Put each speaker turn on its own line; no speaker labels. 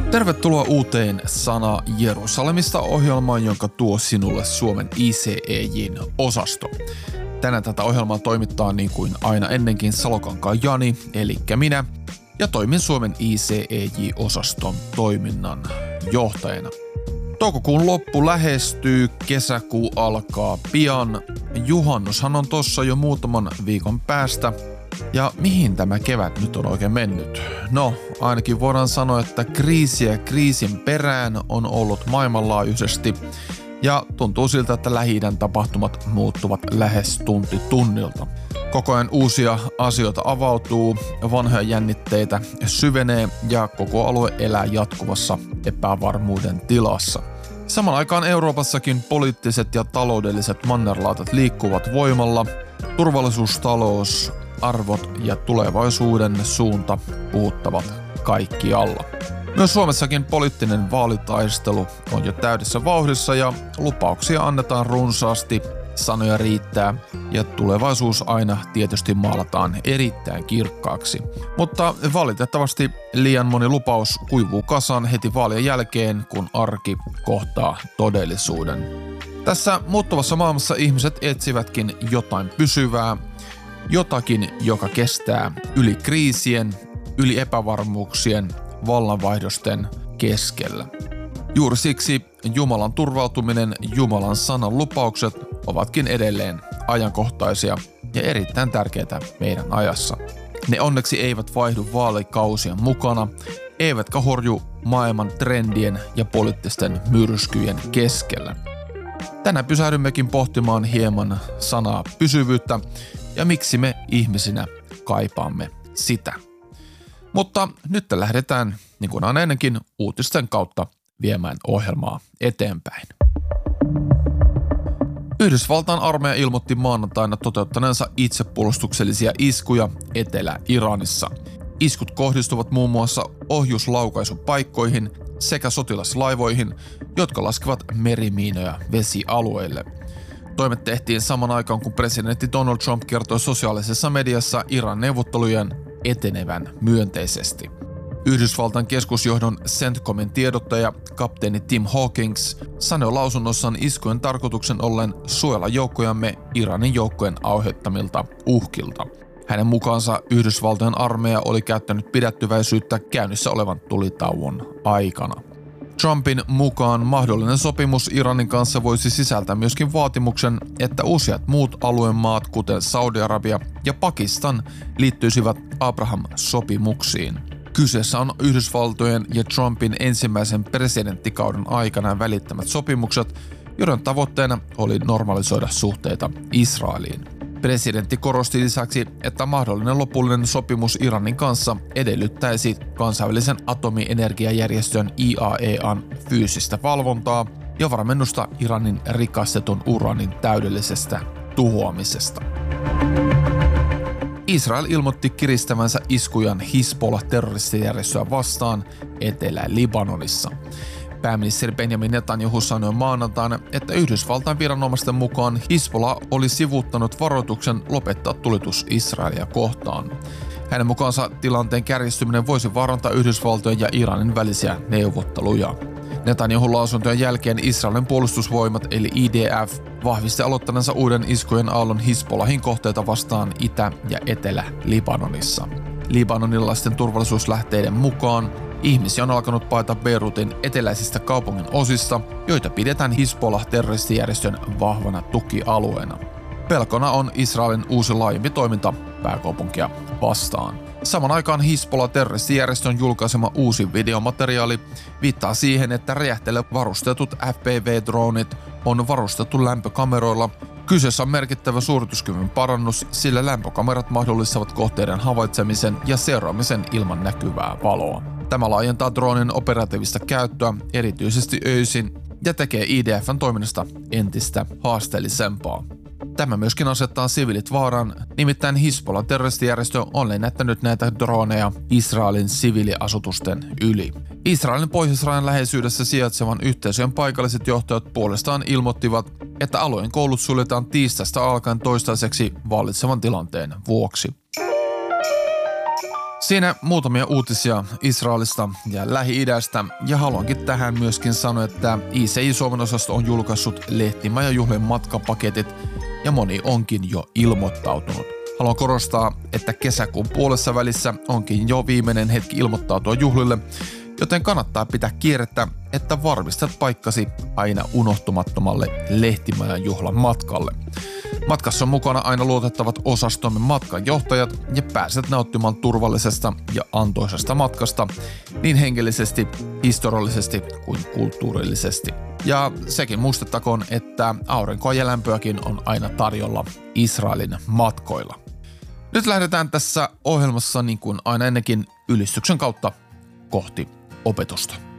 Tervetuloa uuteen Sana Jerusalemista -ohjelmaan, jonka tuo sinulle Suomen ICEJ:n osasto. Tänään tätä ohjelmaa toimittaa niin kuin aina ennenkin Salokankaan Jani, eli minä, ja toimin Suomen ICEJ-osaston toiminnan johtajana. Toukokuun loppu lähestyy, kesäkuu alkaa pian, juhannushan on tossa jo muutaman viikon päästä. Ja mihin tämä kevät nyt on oikein mennyt? No, ainakin voidaan sanoa, että kriisiä kriisin perään on ollut maailmanlaajuisesti ja tuntuu siltä, että Lähi-idän tapahtumat muuttuvat lähes tunti tunnilta. Koko ajan uusia asioita avautuu, vanhoja jännitteitä syvenee ja koko alue elää jatkuvassa epävarmuuden tilassa. Samaan aikaan Euroopassakin poliittiset ja taloudelliset mannerlaatat liikkuvat voimalla, turvallisuustalous, arvot ja tulevaisuuden suunta puhuttavat kaikkialla. Myös Suomessakin poliittinen vaalitaistelu on jo täydessä vauhdissa ja lupauksia annetaan runsaasti, sanoja riittää ja tulevaisuus aina tietysti maalataan erittäin kirkkaaksi. Mutta valitettavasti liian moni lupaus kuivuu kasaan heti vaalien jälkeen, kun arki kohtaa todellisuuden. Tässä muuttuvassa maailmassa ihmiset etsivätkin jotain pysyvää, jotakin, joka kestää yli kriisien, yli epävarmuuksien, vallanvaihdosten keskellä. Juuri siksi Jumalan turvautuminen, Jumalan sanan lupaukset ovatkin edelleen ajankohtaisia ja erittäin tärkeitä meidän ajassa. Ne onneksi eivät vaihdu vaalikausien mukana, eivätkä horju maailman trendien ja poliittisten myrskyjen keskellä. Tänään pysähdymmekin pohtimaan hieman sanaa pysyvyyttä ja miksi me ihmisinä kaipaamme sitä. Mutta nyt lähdetään, niin kuin aina ennenkin, uutisten kautta viemään ohjelmaa eteenpäin. Yhdysvaltain armeija ilmoitti maanantaina toteuttaneensa itsepuolustuksellisia iskuja Etelä-Iranissa. Iskut kohdistuvat muun muassa ohjuslaukaisupaikkoihin sekä sotilaslaivoihin, jotka laskevat merimiinoja vesialueille. Toimet tehtiin saman aikaan, kun presidentti Donald Trump kertoi sosiaalisessa mediassa Iran neuvottelujen etenevän myönteisesti. Yhdysvaltain keskusjohdon CENTCOMin tiedottaja kapteeni Tim Hawkins sanoi lausunnossaan iskujen tarkoituksen ollen suojella joukkojamme Iranin joukkojen aiheuttamilta uhkilta. Hänen mukaansa Yhdysvaltojen armeija oli käyttänyt pidättyväisyyttä käynnissä olevan tulitauon aikana. Trumpin mukaan mahdollinen sopimus Iranin kanssa voisi sisältää myöskin vaatimuksen, että useat muut alueen maat, kuten Saudi-Arabia ja Pakistan, liittyisivät Abraham-sopimuksiin. Kyseessä on Yhdysvaltojen ja Trumpin ensimmäisen presidenttikauden aikana välittämät sopimukset, joiden tavoitteena oli normalisoida suhteita Israeliin. Presidentti korosti lisäksi, että mahdollinen lopullinen sopimus Iranin kanssa edellyttäisi kansainvälisen atomienergiajärjestön IAEAn fyysistä valvontaa ja varmennusta Iranin rikastetun uraanin täydellisestä tuhoamisesta. Israel ilmoitti kiristävänsä iskujan Hizbollah-terroristijärjestöä vastaan Etelä-Libanonissa. Pääministeri Benjamin Netanyahu sanoi maanantaina, että Yhdysvaltain viranomaisten mukaan Hizbollah oli sivuuttanut varoituksen lopettaa tulitus Israelia kohtaan. Hänen mukaansa tilanteen kärjistyminen voisi vaarantaa Yhdysvaltojen ja Iranin välisiä neuvotteluja. Netanyahun lausuntojen jälkeen Israelin puolustusvoimat eli IDF vahvisti aloittaneensa uuden iskujen aallon Hizbollahin kohteita vastaan Itä- ja Etelä-Libanonissa. Libanonilaisten turvallisuuslähteiden mukaan ihmisiä on alkanut paeta Beirutin eteläisistä kaupungin osista, joita pidetään Hizbollah-terroristijärjestön vahvana tukialueena. Pelkona on Israelin uusi laajempi toiminta pääkaupunkia vastaan. Saman aikaan Hizbollah-terroristijärjestön julkaisema uusi videomateriaali viittaa siihen, että räjähteille varustetut FPV-dronit on varustettu lämpökameroilla. Kyseessä on merkittävä suorituskyvyn parannus, sillä lämpökamerat mahdollistavat kohteiden havaitsemisen ja seuraamisen ilman näkyvää valoa. Tämä laajentaa dronin operatiivista käyttöä erityisesti öisin ja tekee IDF:n toiminnasta entistä haasteellisempaa. Tämä myöskin asettaa siviilit vaaraan, nimittäin Hizbollah-terroristijärjestö on lennättänyt näitä droneja Israelin siviiliasutusten yli. Israelin pohjoisrajan läheisyydessä sijaitsevan yhteisöjen paikalliset johtajat puolestaan ilmoittivat, että alueen koulut suljetaan tiistaista alkaen toistaiseksi vallitsevan tilanteen vuoksi. Siinä muutamia uutisia Israelista ja Lähi-idästä, ja haluankin tähän myöskin sanoa, että ICJ Suomen osasto on julkaissut lehtimajajuhlien matkapaketit, ja moni onkin jo ilmoittautunut. Haluan korostaa, että kesäkuun puolessa välissä onkin jo viimeinen hetki ilmoittautua juhlille, joten kannattaa pitää kierrettä, että varmistat paikkasi aina unohtumattomalle lehtimajan juhlan matkalle. Matkassa on mukana aina luotettavat osastomme matkanjohtajat ja pääset nauttimaan turvallisesta ja antoisesta matkasta niin henkilöllisesti, historiallisesti kuin kulttuurillisesti. Ja sekin muistettakoon, että aurinkoa ja lämpöäkin on aina tarjolla Israelin matkoilla. Nyt lähdetään tässä ohjelmassa niin kuin aina ennenkin ylistyksen kautta kohti opetusta.